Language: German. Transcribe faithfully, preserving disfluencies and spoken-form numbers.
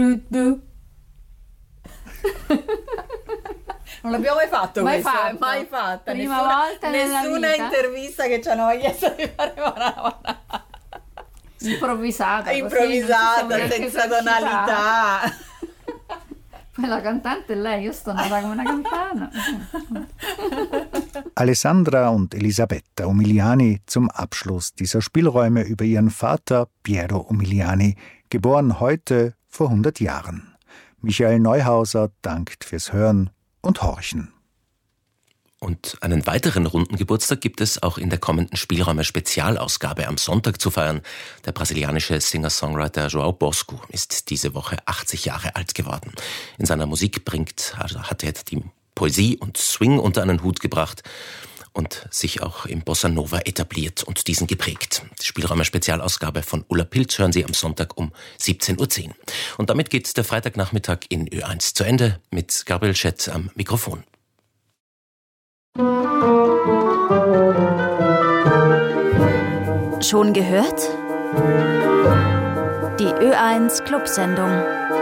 Non l'abbiamo mai fatto mai questo, fatto. mai fatta. Prima nessuna, volta nella nessuna vita. intervista che ci hanno chiesto di fare una improvvisata, improvvisata, così, senza tonalità. Poi la cantante è lei, io sto nata come una campana. Alessandra und Elisabetta Umiliani zum Abschluss dieser Spielräume über ihren Vater Piero Umiliani, geboren heute vor hundert Jahren. Michael Neuhauser dankt fürs Hören und Horchen. Und einen weiteren runden Geburtstag gibt es auch in der kommenden Spielräume-Spezialausgabe am Sonntag zu feiern. Der brasilianische Singer-Songwriter João Bosco ist diese Woche achtzig Jahre alt geworden. In seiner Musik bringt, also hat er die Poesie und Swing unter einen Hut gebracht und sich auch im Bossa Nova etabliert und diesen geprägt. Die Spielräume-Spezialausgabe von Ulla Pilz hören Sie am Sonntag um siebzehn Uhr zehn. Und damit geht der Freitagnachmittag in Ö eins zu Ende mit Gabriel Schett am Mikrofon. Schon gehört? Die Ö eins Clubsendung.